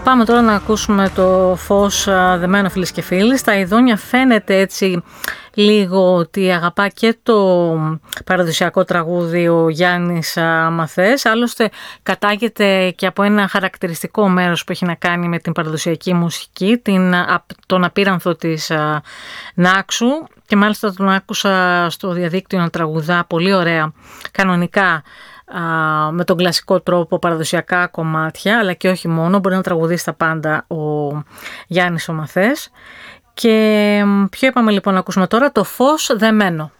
Πάμε τώρα να ακούσουμε το Φως δεμένο, φίλες και φίλοι. Στα ειδόνια φαίνεται έτσι λίγο ότι αγαπά και το παραδοσιακό τραγούδι ο Γιάννης Μαθές. Άλλωστε κατάγεται και από ένα χαρακτηριστικό μέρος που έχει να κάνει με την παραδοσιακή μουσική, τον απείρανθο της Νάξου, και μάλιστα τον άκουσα στο διαδίκτυο να τραγουδά πολύ ωραία, κανονικά, με τον κλασικό τρόπο, παραδοσιακά κομμάτια, αλλά και όχι μόνο, μπορεί να τραγουδήσει τα πάντα ο Γιάννης ο Μαθές. Και ποιο είπαμε λοιπόν να ακούσουμε τώρα? Το Φως δεμένο.